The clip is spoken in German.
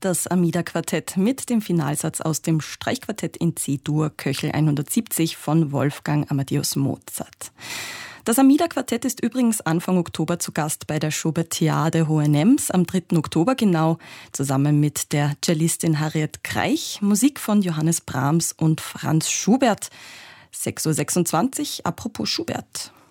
das Amida-Quartett mit dem Finalsatz aus dem Streichquartett in C-Dur Köchel 170 von Wolfgang Amadeus Mozart. Das Amida-Quartett ist übrigens Anfang Oktober zu Gast bei der Schubertiade Hohenems, am 3. Oktober genau, zusammen mit der Cellistin Harriet Kreich, Musik von Johannes Brahms und Franz Schubert. 6.26 Uhr, apropos Schubert.